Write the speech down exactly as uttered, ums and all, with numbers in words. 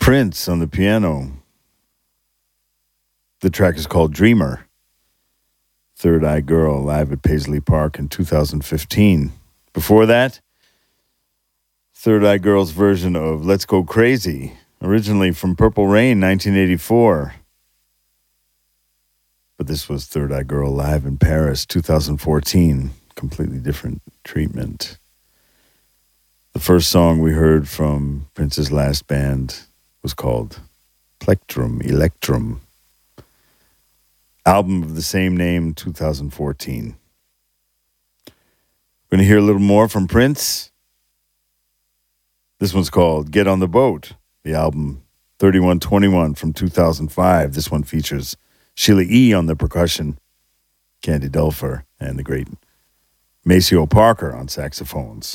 Prince on the piano. The track is called Dreamer. Third Eye Girl, live at Paisley Park in two thousand fifteen. Before that, Third Eye Girl's version of Let's Go Crazy, originally from Purple Rain, nineteen eighty-four. But this was Third Eye Girl live in Paris, two thousand fourteen. Completely different treatment. The first song we heard from Prince's last band was called Plectrum Electrum. Album of the same name, two thousand fourteen. We're going to hear a little more from Prince. This one's called Get on the Boat. The album thirty-one twenty-one from two thousand five. This one features Sheila E. on the percussion, Candy Dulfer, and the great Maceo Parker on saxophones.